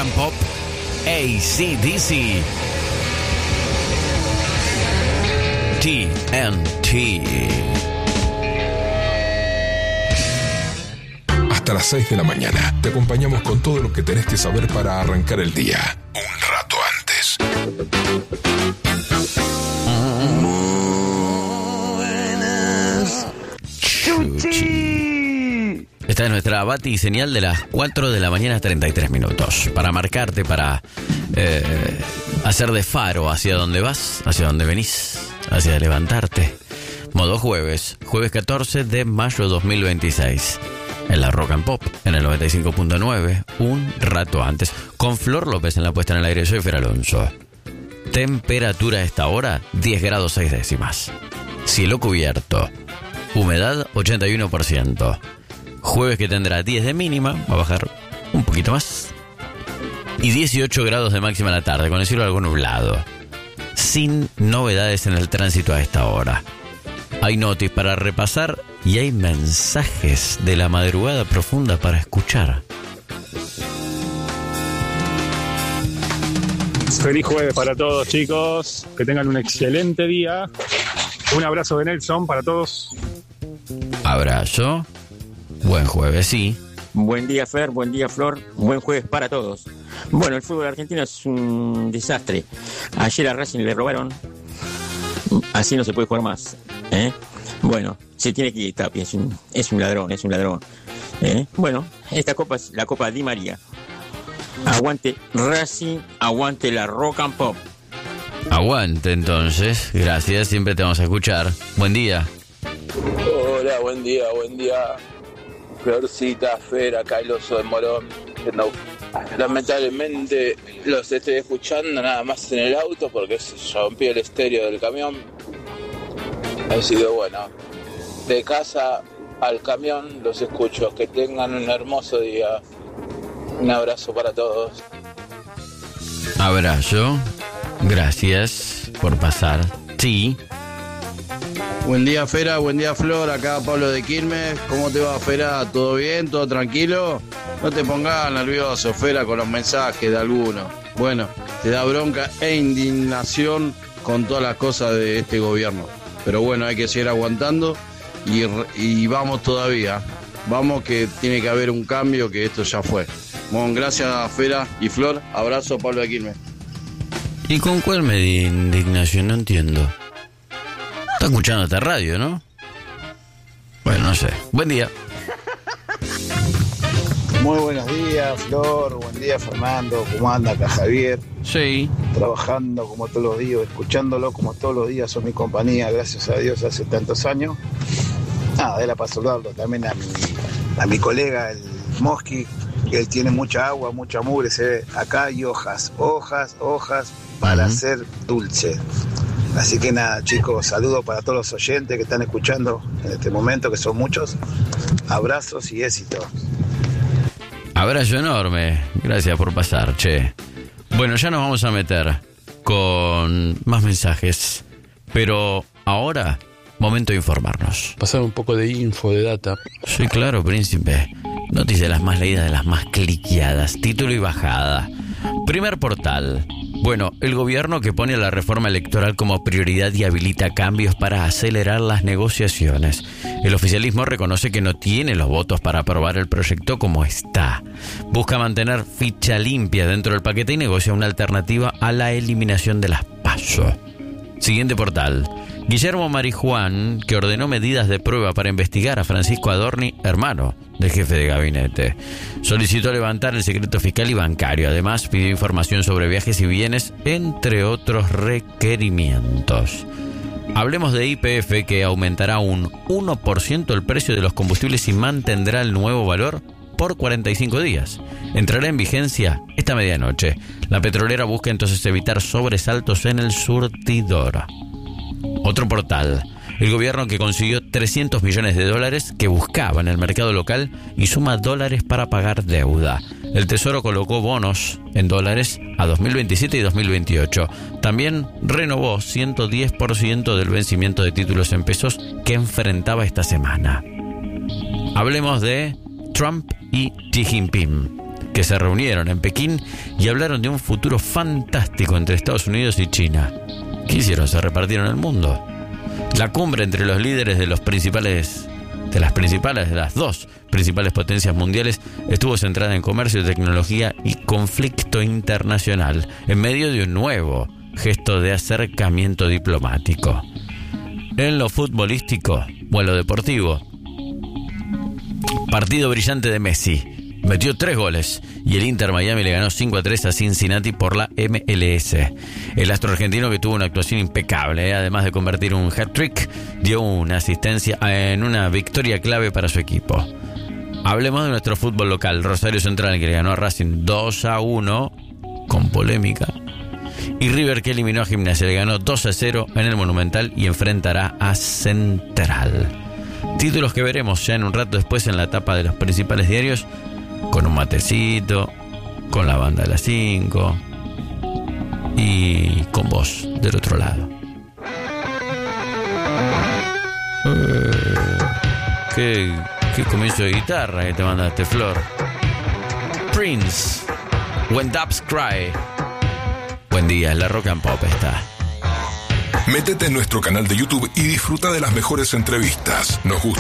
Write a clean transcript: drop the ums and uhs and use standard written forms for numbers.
and Pop, AC/DC, TNT. Hasta las 6 de la mañana te acompañamos con todo lo que tenés que saber para arrancar el día un rato antes. Chuchi. Esta es nuestra bati señal de las 4 de la mañana, 33 minutos. Para marcarte, para hacer de faro hacia dónde vas, hacia dónde venís, hacia levantarte. Modo jueves 14 de mayo 2026. En la Rock and Pop, en el 95.9, un rato antes. Con Flor López en la puesta en el aire, soy Fer Alonso. Temperatura a esta hora, 10 grados 6 décimas. Cielo cubierto. Humedad, 81%. Jueves que tendrá 10 de mínima, va a bajar un poquito más. Y 18 grados de máxima en la tarde, con el cielo algo nublado. Sin novedades en el tránsito a esta hora. Hay notis para repasar y hay mensajes de la madrugada profunda para escuchar. Feliz jueves para todos, chicos. Que tengan un excelente día. Un abrazo de Nelson para todos. Abrazo. Buen jueves, sí. Buen día, Fer. Buen día, Flor. Buen jueves para todos. Bueno, el fútbol argentino es un desastre. Ayer a Racing le robaron. Así no se puede jugar más. Bueno, se tiene que ir Tapia. Es un ladrón. Bueno, esta copa es la Copa Di María. Aguante Racing, aguante la Rock and Pop. Aguante entonces, gracias, siempre te vamos a escuchar. Buen día. Hola, buen día. Florcita, Fer, acá el oso de Morón. No, lamentablemente los estoy escuchando nada más en el auto porque se rompió el estéreo del camión. Así que bueno, de casa al camión los escucho. Que tengan un hermoso día. Un abrazo para todos. Abrazo. Gracias por pasar. Sí. Buen día, Fera. Buen día, Flor. Acá Pablo de Quilmes. ¿Cómo te va, Fera? ¿Todo bien? ¿Todo tranquilo? No te pongas nervioso, Fera, con los mensajes de algunos. Bueno, te da bronca e indignación con todas las cosas de este gobierno. Pero bueno, hay que seguir aguantando y vamos todavía. Vamos, que tiene que haber un cambio, que esto ya fue. Bueno, gracias, Fera y Flor. Abrazo, Pablo de Quilmes. ¿Y con cuál me di indignación? No entiendo. Está escuchando esta radio, ¿no? Bueno, no sé. Buen día. Muy buenos días, Flor. Buen día, Fernando. ¿Cómo anda acá, Javier? Sí. Trabajando como todos los días, escuchándolo como todos los días. Son mi compañía, gracias a Dios, hace tantos años. Nada, era para saludarlo también a mi colega, el Mosqui, que él tiene mucha agua, mucha mugre. Se ve acá hay hojas para hacer dulce. Así que nada, chicos, saludos para todos los oyentes que están escuchando en este momento, que son muchos. Abrazos y éxitos. Abrazo enorme. Gracias por pasar, che. Bueno, ya nos vamos a meter con más mensajes. Pero ahora, momento de informarnos. Pasar un poco de info, de data. Sí, claro, príncipe. Noticias de las más leídas, de las más cliqueadas. Título y bajada. Primer portal. Bueno, el gobierno que pone la reforma electoral como prioridad y habilita cambios para acelerar las negociaciones. El oficialismo reconoce que no tiene los votos para aprobar el proyecto como está. Busca mantener ficha limpia dentro del paquete y negocia una alternativa a la eliminación de las PASO. Siguiente portal. Guillermo Marijuán, que ordenó medidas de prueba para investigar a Francisco Adorni, hermano del jefe de gabinete. Solicitó levantar el secreto fiscal y bancario. Además, pidió información sobre viajes y bienes, entre otros requerimientos. Hablemos de YPF, que aumentará un 1% el precio de los combustibles y mantendrá el nuevo valor por 45 días. Entrará en vigencia esta medianoche. La petrolera busca entonces evitar sobresaltos en el surtidor. Otro portal. El gobierno que consiguió $300 millones que buscaba en el mercado local y suma dólares para pagar deuda. El Tesoro colocó bonos en dólares a 2027 y 2028. También renovó 110% del vencimiento de títulos en pesos que enfrentaba esta semana. Hablemos de Trump y Xi Jinping. que se reunieron en Pekín y hablaron de un futuro fantástico entre Estados Unidos y China. ¿Qué hicieron? Se repartieron el mundo. La cumbre entre los líderes de las dos principales potencias mundiales estuvo centrada en comercio, tecnología y conflicto internacional, en medio de un nuevo gesto de acercamiento diplomático. En lo futbolístico o en lo deportivo, partido brillante de Messi. Metió 3 goles y el Inter Miami le ganó 5-3 a Cincinnati por la MLS. El astro argentino, que tuvo una actuación impecable, además de convertir un hat-trick, dio una asistencia en una victoria clave para su equipo. Hablemos de nuestro fútbol local. Rosario Central, que le ganó a Racing 2-1 con polémica, y River, que eliminó a Gimnasia, le ganó 2-0 en el Monumental y enfrentará a Central. Títulos que veremos ya en un rato después en la tapa de los principales diarios, con un matecito, con la banda de las 5 y con vos del otro lado. Qué comienzo de guitarra que te mandaste, Flor. Prince, When Doves Cry. Buen día, la Rock and Pop está. Métete en nuestro canal de YouTube y disfruta de las mejores entrevistas. Nos gusta